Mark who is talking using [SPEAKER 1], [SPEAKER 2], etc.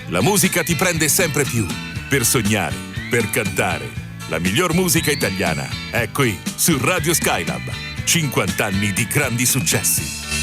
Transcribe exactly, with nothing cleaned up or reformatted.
[SPEAKER 1] La musica ti prende sempre più. Per sognare, per cantare. La miglior musica italiana è qui su Radio Skylab. cinquanta anni di grandi successi.